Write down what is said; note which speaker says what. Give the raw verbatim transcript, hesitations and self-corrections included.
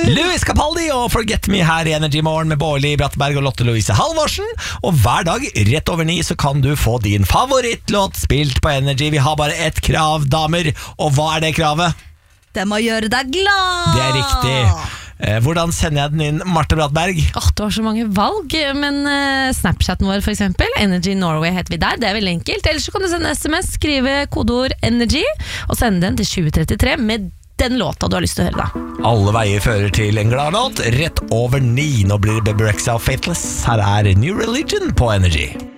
Speaker 1: Louis Capaldi og Forget Me her i Energy Morgen med Bårli Brattberg og Lotte Louise Halvorsen. Og hver dag rett over ni så kan du få din favorittlåt spilt på Energy. Vi har bare ett krav, damer. Og hva er det kravet?
Speaker 2: Det må gjøre deg glad.
Speaker 1: Det er riktig. Hvordan sender jeg den inn, Marte Brattberg?
Speaker 3: Åh, det var så mange valg, men uh, Snapchaten vår for eksempel, Energy Norway heter vi der, det er veldig enkelt. Ellers så kan du sende sms, skrive kodeord Energy, og sende den til tjue trettitre med den låta du har lyst til å høre da.
Speaker 1: Alle veier fører til en glad låt, rett over ni. Nå blir det Bebe Rexha og Faithless. Her er New Religion på Energy.